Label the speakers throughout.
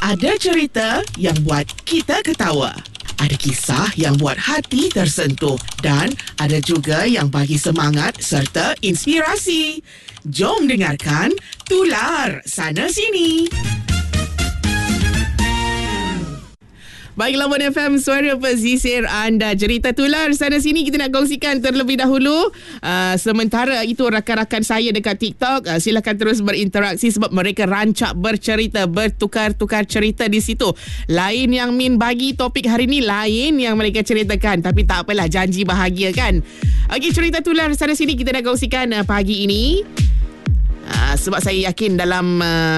Speaker 1: Ada cerita yang buat kita ketawa. Ada kisah yang buat hati tersentuh. Dan ada juga yang bagi semangat serta inspirasi. Jom dengarkan Tular Sana Sini. Baiklah, Mon FM, suara pesisir anda. Cerita tular sana sini kita nak kongsikan terlebih dahulu. Sementara itu rakan-rakan saya dekat TikTok, silakan terus berinteraksi sebab mereka rancak bercerita, bertukar-tukar cerita di situ. Lain yang Min bagi topik hari ni, lain yang mereka ceritakan. Tapi tak apalah, janji bahagia kan. Okey, cerita tular sana sini kita nak kongsikan pagi ini. Sebab saya yakin dalam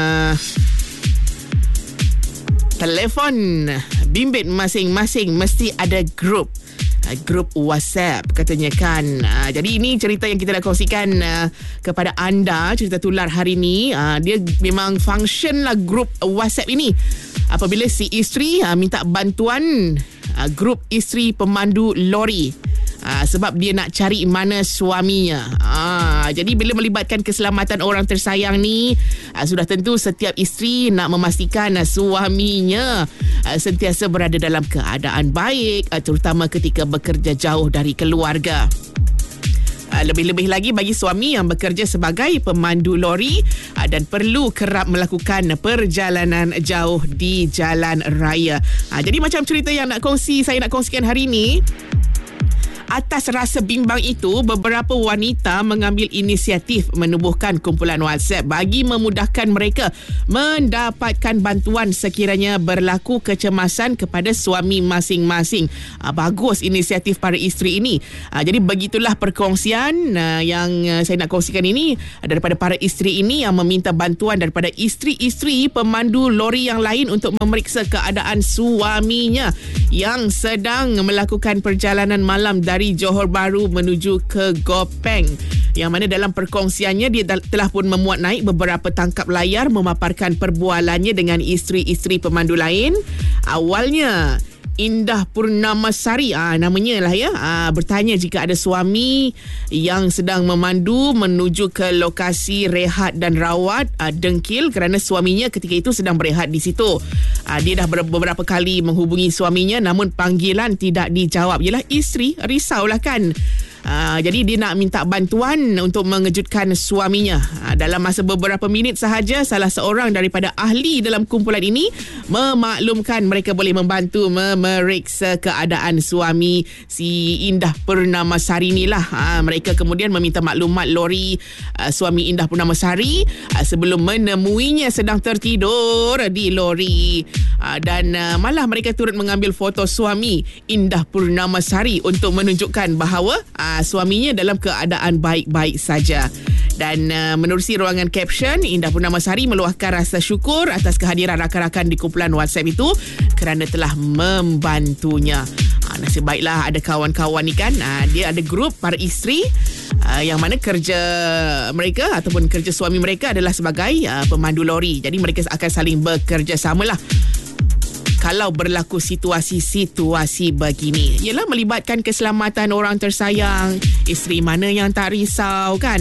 Speaker 1: telefon bimbit masing-masing mesti ada grup WhatsApp katanya kan. Jadi ini cerita yang kita nak kongsikan kepada anda. Cerita tular hari ni, dia memang function lah grup WhatsApp ini apabila si isteri minta bantuan grup isteri pemandu lori. Sebab dia nak cari mana suaminya. Jadi bila melibatkan keselamatan orang tersayang ni, sudah tentu setiap isteri nak memastikan suaminya sentiasa berada dalam keadaan baik, terutama ketika bekerja jauh dari keluarga. Lebih-lebih lagi bagi suami yang bekerja sebagai pemandu lori dan perlu kerap melakukan perjalanan jauh di jalan raya. Jadi macam cerita yang saya nak kongsikan hari ini. Atas rasa bimbang itu, beberapa wanita mengambil inisiatif menubuhkan kumpulan WhatsApp bagi memudahkan mereka mendapatkan bantuan sekiranya berlaku kecemasan kepada suami masing-masing. Bagus inisiatif para isteri ini. Jadi begitulah perkongsian yang saya nak kongsikan ini daripada para isteri ini yang meminta bantuan daripada isteri-isteri pemandu lori yang lain untuk memeriksa keadaan suaminya yang sedang melakukan perjalanan malam dari Johor Bahru menuju ke Gopeng. Yang mana dalam perkongsiannya dia telah pun memuat naik beberapa tangkap layar memaparkan perbualannya dengan isteri-isteri pemandu lain. Awalnya Indah Purnamasari namanya lah ya, bertanya jika ada suami yang sedang memandu menuju ke lokasi rehat dan rawat dengkil kerana suaminya ketika itu sedang berehat di situ. Dia dah beberapa kali menghubungi suaminya namun panggilan tidak dijawab. Yelah, isteri risaulah kan. Jadi dia nak minta bantuan untuk mengejutkan suaminya. Dalam masa beberapa minit sahaja, salah seorang daripada ahli dalam kumpulan ini memaklumkan mereka boleh membantu memeriksa keadaan suami si Indah Purnamasari ni lah. Mereka kemudian meminta maklumat lori suami Indah Purnamasari sebelum menemuinya sedang tertidur di lori. Dan malah mereka turut mengambil foto suami Indah Purnamasari untuk menunjukkan bahawa suaminya dalam keadaan baik-baik saja. Dan menerusi ruangan caption, Indah Purnamasari meluahkan rasa syukur atas kehadiran rakan-rakan di kumpulan WhatsApp itu kerana telah membantunya. Nasib baiklah ada kawan-kawan ni kan. Dia ada grup para isteri yang mana kerja mereka ataupun kerja suami mereka adalah sebagai pemandu lori. Jadi mereka akan saling bekerjasama lah kalau berlaku situasi-situasi begini. Ialah melibatkan keselamatan orang tersayang. Isteri mana yang tak risau kan?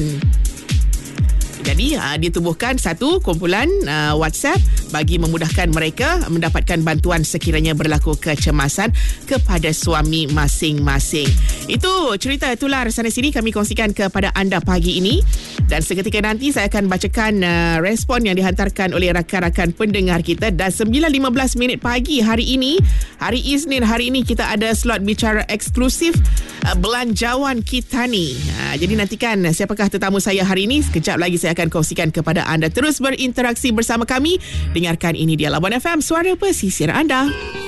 Speaker 1: Jadi dia tubuhkan satu kumpulan WhatsApp bagi memudahkan mereka mendapatkan bantuan sekiranya berlaku kecemasan kepada suami masing-masing. Itu cerita tular sana sini kami kongsikan kepada anda pagi ini. Dan seketika nanti saya akan bacakan respon yang dihantarkan oleh rakan-rakan pendengar kita. Dan 9.15 pagi hari ini, hari Isnin hari ini, kita ada slot bicara eksklusif belanjawan kita ni. Jadi nantikan siapakah tetamu saya hari ini. Sekejap lagi saya akan kongsikan kepada anda. Terus berinteraksi bersama kami. Dengarkan, ini dia Labuan FM, suara pesisir anda.